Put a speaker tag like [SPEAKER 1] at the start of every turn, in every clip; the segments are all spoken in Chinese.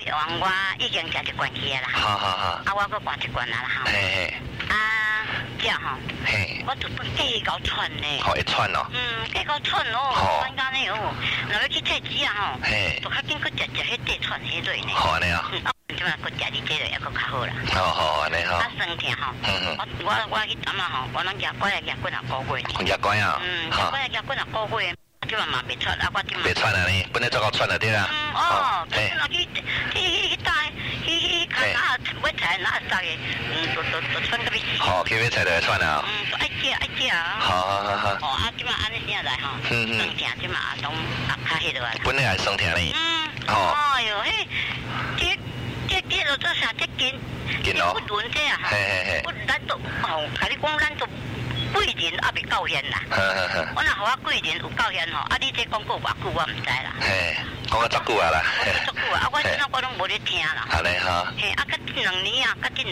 [SPEAKER 1] 我已经食一罐去啦。
[SPEAKER 2] 好。
[SPEAKER 1] 我搁灌一罐啦哈。
[SPEAKER 2] 嘿。
[SPEAKER 1] 这吼。嘿。我都不计较串呢。
[SPEAKER 2] 好一串哦。
[SPEAKER 1] 计较串哦。刚刚呢哦，若要去菜市啊吼。嘿。都较紧去食迄地串迄类呢。
[SPEAKER 2] 好安尼啊。
[SPEAKER 1] 即嘛，佮食你这个还佮较好啦。
[SPEAKER 2] 好，安尼好。
[SPEAKER 1] 酸甜吼。我去阵啊吼，我拢夹乖来夹几若个月。
[SPEAKER 2] 夹乖啊？
[SPEAKER 1] 夹乖来夹几若个月。即嘛袂串，我即嘛。
[SPEAKER 2] 袂串啊呢，本来做够串了对啦。
[SPEAKER 1] 嘿。去带，去看啊，买菜哪杀个，都串个要死。
[SPEAKER 2] 好，去买菜就会串啊。
[SPEAKER 1] 爱食啊。好。即嘛安尼啥来吼？酸甜即嘛拢较迄落啊。
[SPEAKER 2] 本来系酸甜呢。
[SPEAKER 1] 哎哟，这落做啥？这筋哦，不轮这啊！咱都甲你讲，咱都贵人也未够现啦。我若互我贵人有够现吼，你这讲过偌久我唔知啦。
[SPEAKER 2] 讲了足久啊啦。
[SPEAKER 1] 足久啊！我现在我拢无咧听啦。
[SPEAKER 2] 安尼哈。
[SPEAKER 1] 甲这2年啊，甲这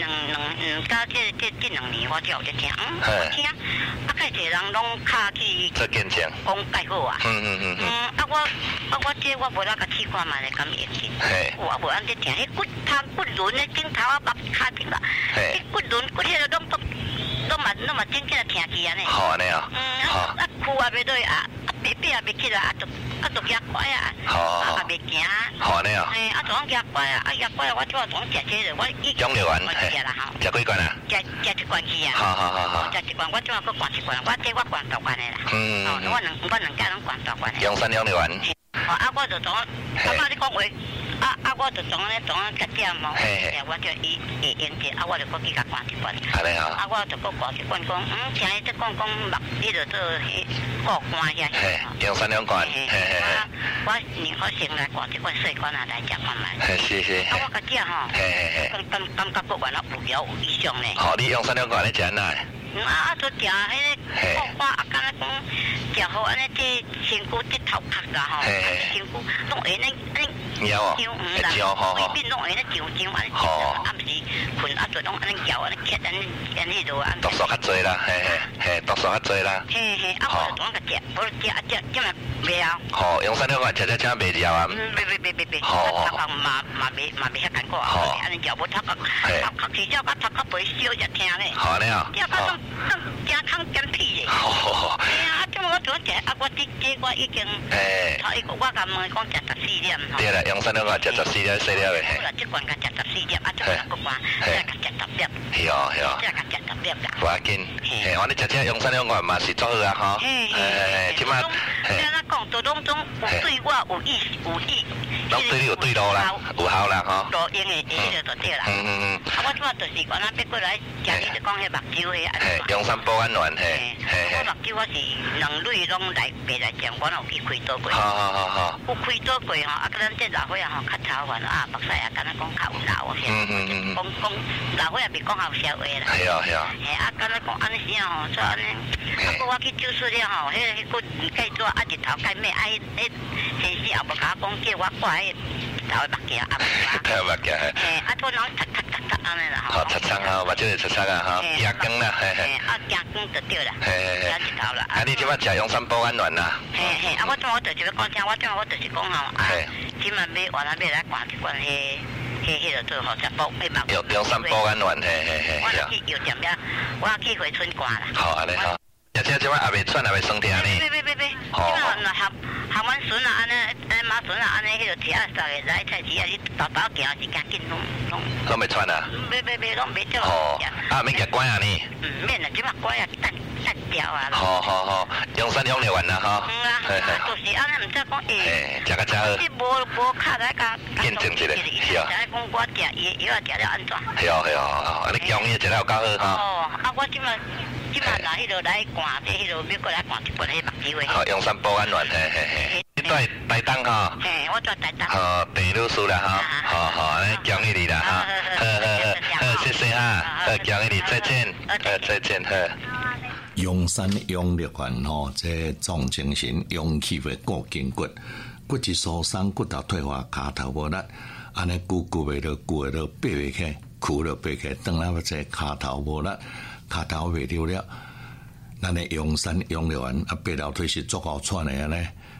[SPEAKER 1] 2年我才有咧听。听。介侪人拢卡去
[SPEAKER 2] 做见证，
[SPEAKER 1] 讲介好啊。我这我无啦甲试看嘛，来敢会去。我无安尼听，迄骨轮的顶头啊，骹顶啦。迄骨轮骨迄个拢嘛真正听起安尼。
[SPEAKER 2] 好安尼啊。
[SPEAKER 1] 躯也袂落啊，背也袂起来，都夹乖啊。
[SPEAKER 2] 好。
[SPEAKER 1] 也袂行。
[SPEAKER 2] 好安尼啊。
[SPEAKER 1] 总夹乖啊，夹乖我即话总食这个，我已经
[SPEAKER 2] 食完，
[SPEAKER 1] 食啦吼。
[SPEAKER 2] 食几罐啊？
[SPEAKER 1] 食一罐去啊。
[SPEAKER 2] 好。
[SPEAKER 1] 食一罐，我即话搁灌一罐，我灌大罐的啦。我两家拢灌大罐的。
[SPEAKER 2] 用完。
[SPEAKER 1] 我就总，你讲话，我就总咧甲点嘛，我就伊会用者，我就搁去甲灌一罐。
[SPEAKER 2] 安尼啊。
[SPEAKER 1] 我就搁灌一罐，听伊这讲目，你就做迄过关遐。
[SPEAKER 2] 用3-2罐。
[SPEAKER 1] 我先来灌一罐细罐啊来食看卖。
[SPEAKER 2] 是。
[SPEAKER 1] 我甲食吼，感觉搁完了有以上咧。
[SPEAKER 2] 好，你用3-2罐咧食安那？
[SPEAKER 1] 都食迄个过关，敢若讲食好安尼，这身躯这头壳啦吼，身躯拢会安尼
[SPEAKER 2] 摇
[SPEAKER 1] 啦，胃变拢会安尼上安尼，暗时困就拢安尼摇安尼吸安尼落安。
[SPEAKER 2] 毒素较济啦，毒素较济啦。
[SPEAKER 1] 我就总甲食，无食这嘛袂晓。
[SPEAKER 2] 好，用3-2罐食真袂了啊。
[SPEAKER 1] 别。头壳嘛袂遐艰苦啊，安尼摇无头壳起少甲头壳袂烧就听咧。
[SPEAKER 2] 好咧啊。
[SPEAKER 1] 健康减屁的。这么我昨食我我已经，我甲问讲食14粒。
[SPEAKER 2] 对啦，用3-2罐食14粒细粒的。
[SPEAKER 1] 好啦，这罐甲食14粒，这罐个罐，再甲食10粒。
[SPEAKER 2] 是哦。
[SPEAKER 1] 再甲食10粒啦。
[SPEAKER 2] 无要紧，我你真用3-2罐嘛是做好啊吼。即马，
[SPEAKER 1] 咱讲都拢总有对我有意。
[SPEAKER 2] 拢对你有对路啦，有效啦吼。
[SPEAKER 1] 路用的迄个就对啦。我即马就是讲咱别过来食，你就讲迄目睭迄。
[SPEAKER 2] 用3保安丸
[SPEAKER 1] 我目睭我是2类拢来白来讲，我有去开刀过。
[SPEAKER 2] 好。
[SPEAKER 1] 有开刀过吼，咱这老伙仔吼较操烦目屎也敢若讲较有流些。讲老伙仔袂讲好笑话啦。
[SPEAKER 2] 是啊。
[SPEAKER 1] 敢若讲安尼啥吼，做安尼。我去手术了吼，迄个计做日头计咩？先生也无甲我讲叫我挂迄头目镜
[SPEAKER 2] 目镜。
[SPEAKER 1] 我拢擦安尼啦。
[SPEAKER 2] 好，擦啊，目睭会擦啊哈，惊光啦。
[SPEAKER 1] 惊光就对啦。日头啦。
[SPEAKER 2] 你即马食用3保安丸啦。
[SPEAKER 1] 我就是要讲听，我就是讲吼，即嘛要原来要来灌一罐迄个做好食补目。
[SPEAKER 2] 用3保安丸
[SPEAKER 1] 我去药店了，我去回春灌啦。
[SPEAKER 2] 好，安尼好。即摆也袂喘，也袂酸痛呢。
[SPEAKER 1] 别，即嘛含完笋啊，安尼马笋啊，安尼迄个吃啊，啥个来菜市啊，你豆行是赶紧拢
[SPEAKER 2] 袂喘啊。
[SPEAKER 1] 别，拢袂少。
[SPEAKER 2] 免夹乖啊呢。
[SPEAKER 1] 免啦，即嘛乖啊，蛋掉啊。
[SPEAKER 2] 好，用3-2粒丸啦吼。
[SPEAKER 1] 就是安尼，唔知讲
[SPEAKER 2] 食较好。
[SPEAKER 1] 你无卡来讲，
[SPEAKER 2] 见证一下，是啊。
[SPEAKER 1] 讲我食药食了安怎？
[SPEAKER 2] 是哦，安尼姜叶食了有够好
[SPEAKER 1] 吼。我即嘛拿迄落来灌，迄落要过来灌一罐迄目睭的。
[SPEAKER 2] 好，用3保安丸，你在台东吼？
[SPEAKER 1] 我在台东。
[SPEAKER 2] 病律师啦哈，好，安尼姜叶你啦哈，好，谢谢哈，姜叶你再见，再见哈。
[SPEAKER 3] 用山用力丸吼，这壮精神，用气会固筋骨，骨质疏松，骨头退化，骹头无力，安尼久袂落，爬袂起，躯落爬起，当然要这骹头无力。骹头袂溜了，咱的用山用力丸爬楼梯是足够喘的安尼，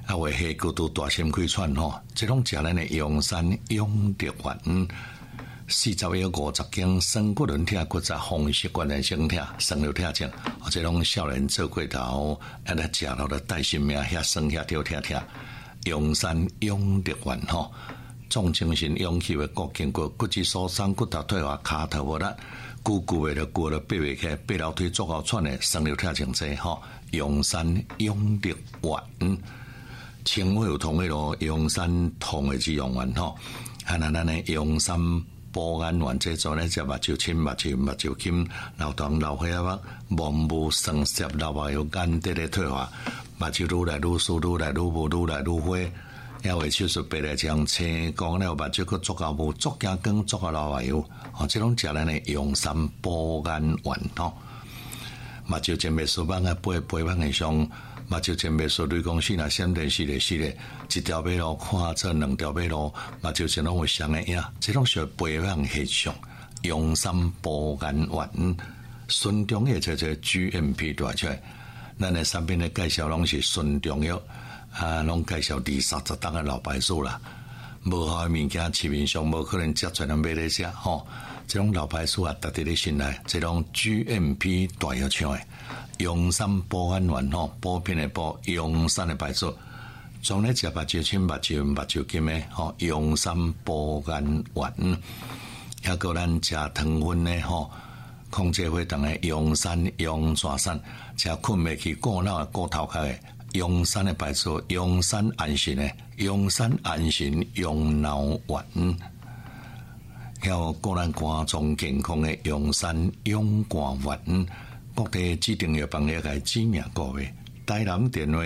[SPEAKER 3] 啊，为下骨都大心开喘吼，这种食咱的阳山养德丸，40-50斤酸骨轮疼、骨折、风湿关节症疼、酸瘤疼症，这种少年做过头，啊，来食了的带性命遐酸遐吊疼疼，阳山养德丸吼，重精神养气的骨筋骨，骨质疏松、骨头退化、骹头无力。久久的骨了爬袂起，爬楼梯足够喘的酸瘤疼症这吼，阳山养德丸。清胃有痛的咯，阳山痛的止痒丸吼，啊那咱的阳山补眼丸这做呢，只目睭青、目睭金、老糖、老血啊，毛毛生涩、老化有眼底的退化，目睭愈来愈疏、愈来愈无、愈来愈灰，要为手术白来将青光了，目睭佫足够无、足加光、足够老化油，哦，这种食咱的阳山补眼丸吼，目睭前面数万啊，八万以上。目睭前面数雷公死啦，闪电死咧，一条马路看做两条马路，目睭前拢有双个影，这种属8万以上。阳山补眼丸，顺中药叫做 GMP 带出来，咱的产品的介绍拢是顺中药，啊，拢介绍20-30档的老牌子啦，无好的物件市面上无可能接出来买来食吼。这种老牌子啊，值得你信赖，这种 GMP 带药厂的。阳山补眼丸吼，补品的补，阳山的牌子，从咧食目睭青、目睭金的吼，阳山补眼丸，还个咱食糖分的吼，控制血糖的阳山、阳泉山，食困袂去、过脑、过头壳的阳山的牌子，阳山安神的，阳山安神阳脑丸，还有个咱肝脏健康的阳山养肝丸。各地指定药房了解指名个月，台南电话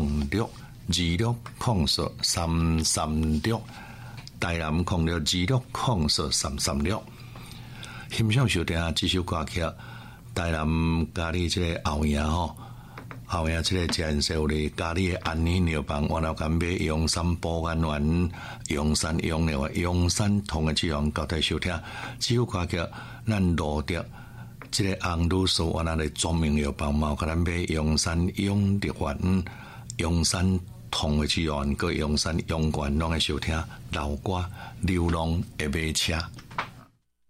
[SPEAKER 3] 0626040336，台南0626040336。欣赏收听这首歌曲，台南咖喱这个后营吼，后营这个真少哩咖喱的安宁药房，我老干买阳山补眼丸、阳山养了阳山同的治疗，交代收听这首歌曲，咱录着。这个红女士，我那里专门药房嘛，给咱买阳山养德丸、阳山痛的治疗，个阳山养丸拢会收听老歌流浪的马车。